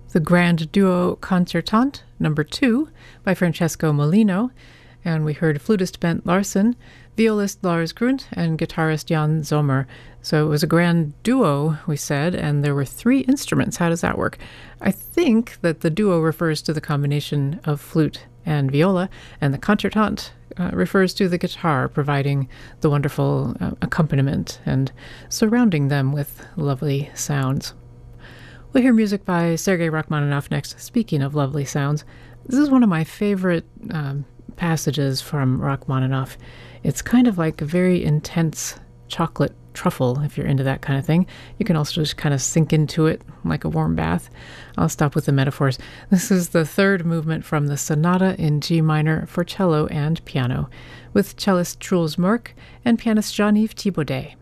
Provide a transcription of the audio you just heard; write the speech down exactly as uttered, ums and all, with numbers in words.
the Grand Duo Concertante, number two, by Francesco Molino, and we heard flutist Bent Larsen, violist Lars Grunt, and guitarist Jan Zomer. So it was a grand duo, we said, and there were three instruments. How does that work? I think that the duo refers to the combination of flute and viola, and the concertante uh, refers to the guitar, providing the wonderful uh, accompaniment and surrounding them with lovely sounds. We'll hear music by Sergei Rachmaninoff next. Speaking of lovely sounds, this is one of my favorite um, passages from Rachmaninoff. It's kind of like a very intense chocolate truffle, if you're into that kind of thing. You can also just kind of sink into it like a warm bath. I'll stop with the metaphors. This is the third movement from the Sonata in G minor for cello and piano, with cellist Truls Mørk and pianist Jean-Yves Thibaudet.